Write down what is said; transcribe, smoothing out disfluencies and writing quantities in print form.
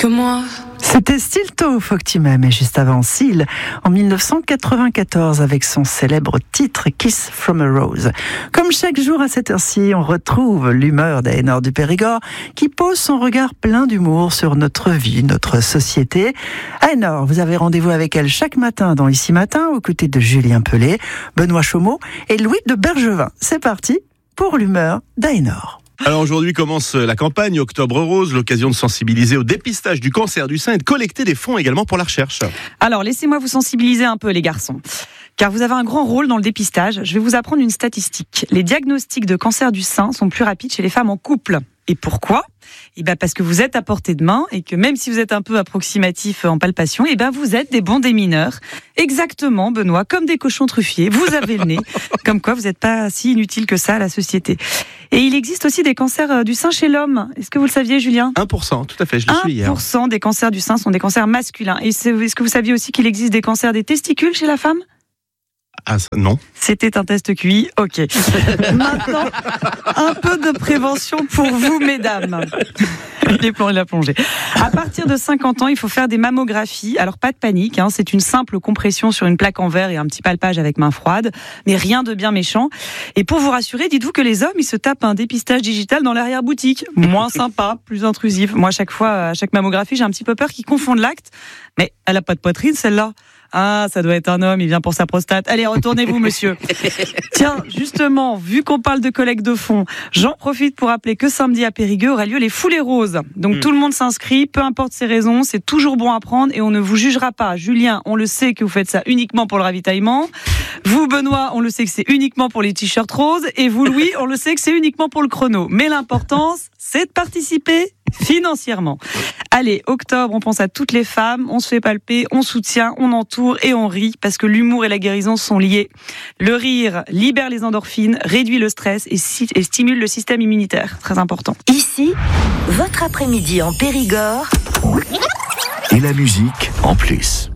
que moi. C'était Stilto, faut que tu m'aimes, et juste avant Seal, en 1994, avec son célèbre titre Kiss from a Rose. Comme chaque jour à cette heure-ci, on retrouve l'humeur d'Aénor du Périgord, qui pose son regard plein d'humour sur notre vie, notre société. Aénor, vous avez rendez-vous avec elle chaque matin dans Ici Matin, aux côtés de Julien Pelé, Benoît Chaumeau et Louis de Bergevin. C'est parti pour l'humeur d'Aénor. Alors aujourd'hui commence la campagne Octobre Rose, l'occasion de sensibiliser au dépistage du cancer du sein et de collecter des fonds également pour la recherche. Alors laissez-moi vous sensibiliser un peu les garçons, car vous avez un grand rôle dans le dépistage. Je vais vous apprendre une statistique. Les diagnostics de cancer du sein sont plus rapides chez les femmes en couple. Et pourquoi ? Parce que vous êtes à portée de main et que même si vous êtes un peu approximatif en palpation, vous êtes des bons démineurs. Exactement, Benoît, comme des cochons truffiers. Vous avez le nez. Comme quoi, vous n'êtes pas si inutile que ça à la société. Et il existe aussi des cancers du sein chez l'homme. Est-ce que vous le saviez, Julien ? 1%, tout à fait, je l'ai su hier. 1% des cancers du sein sont des cancers masculins. Et est-ce que vous saviez aussi qu'il existe des cancers des testicules chez la femme ? Ah, non. C'était un test QI, ok. Maintenant, un peu de prévention pour vous, mesdames. Il a plongé. À partir de 50 ans, il faut faire des mammographies. Alors, pas de panique, c'est une simple compression sur une plaque en verre et un petit palpage avec main froide, mais rien de bien méchant. Et pour vous rassurer, dites-vous que les hommes, ils se tapent un dépistage digital dans l'arrière-boutique. Moins sympa, plus intrusif. Moi, à chaque mammographie, j'ai un petit peu peur qu'ils confondent l'acte. Mais elle a pas de poitrine, celle-là. Ah, ça doit être un homme, il vient pour sa prostate. Allez, retournez-vous, monsieur. Tiens, justement, vu qu'on parle de collecte de fonds, j'en profite pour rappeler que samedi à Périgueux aura lieu les Foulées Roses. Donc tout le monde s'inscrit, peu importe ses raisons, c'est toujours bon à prendre et on ne vous jugera pas. Julien, on le sait que vous faites ça uniquement pour le ravitaillement. Vous, Benoît, on le sait que c'est uniquement pour les t-shirts roses. Et vous, Louis, on le sait que c'est uniquement pour le chrono. Mais l'important, c'est de participer financièrement. Allez, octobre, on pense à toutes les femmes, on se fait palper, on soutient, on entoure et on rit parce que l'humour et la guérison sont liés. Le rire libère les endorphines, réduit le stress et stimule le système immunitaire. Très important. Ici, votre après-midi en Périgord. Et la musique en plus.